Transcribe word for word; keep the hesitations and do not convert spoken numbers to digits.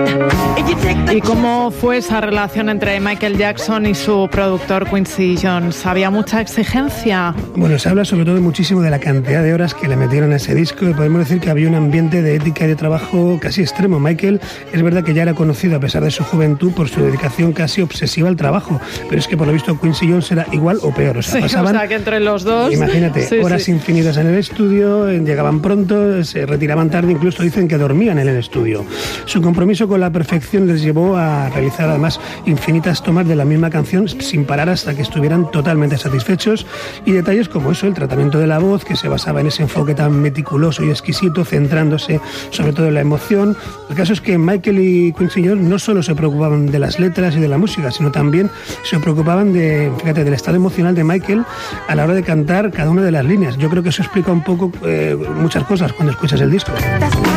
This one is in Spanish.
¿Y cómo fue esa relación entre Michael Jackson y su productor Quincy Jones? ¿Había mucha exigencia? Bueno, se habla sobre todo muchísimo de la cantidad de horas que le metieron a ese disco y podemos decir que había un ambiente de ética y de trabajo casi extremo. Michael es verdad que ya era conocido a pesar de su juventud por su dedicación casi obsesiva al trabajo, pero es que por lo visto Quincy Jones era igual o peor. O sea, sí, pasaban, o sea que entre los dos... Imagínate, sí, horas sí. infinitas en el estudio, llegaban pronto, se retiraban tarde, incluso dicen que dormían en el estudio. Su compromiso con la perfección les llevó a realizar además infinitas tomas de la misma canción sin parar hasta que estuvieran totalmente satisfechos, y detalles como eso, el tratamiento de la voz, que se basaba en ese enfoque tan meticuloso y exquisito, centrándose sobre todo en la emoción. El caso es que Michael y Quincy Jones no solo se preocupaban de las letras y de la música, sino también se preocupaban de, fíjate, del estado emocional de Michael a la hora de cantar cada una de las líneas. Yo creo que eso explica un poco eh, muchas cosas cuando escuchas el disco.